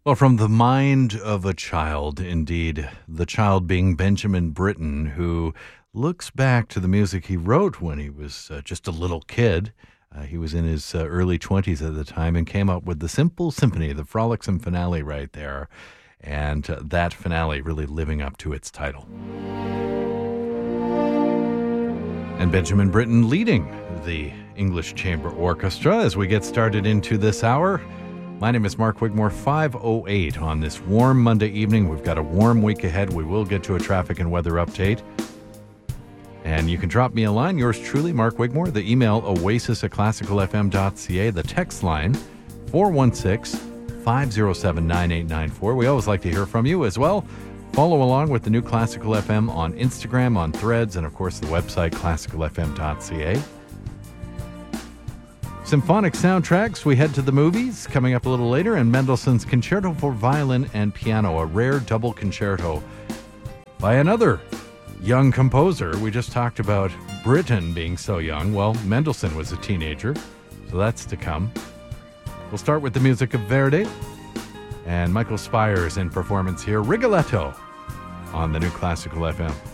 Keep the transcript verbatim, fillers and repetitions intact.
Well, from the mind of a child, indeed, the child being Benjamin Britten, who looks back to the music he wrote when he was uh, just a little kid. Uh, he was in his uh, early twenties at the time and came up with the Simple Symphony, the frolicsome finale right there. And uh, that finale really living up to its title. And Benjamin Britten leading the English Chamber Orchestra as we get started into this hour. My name is Mark Wigmore, five oh eight on this warm Monday evening. We've got a warm week ahead. We will get to a traffic and weather update. And you can drop me a line, yours truly, Mark Wigmore. The email, oasis at classical f m dot c a. The text line, four one six, five oh seven, nine eight nine four. We always like to hear from you as well. Follow along with the new Classical F M on Instagram, on Threads, and of course the website, classical f m dot c a. Symphonic soundtracks, we head to the movies, coming up a little later, and Mendelssohn's Concerto for Violin and Piano, a rare double concerto by another young composer. We just talked about Britten being so young. Well, Mendelssohn was a teenager, so that's to come. We'll start with the music of Verdi, and Michael Spires in performance here, Rigoletto, on the new Classical F M.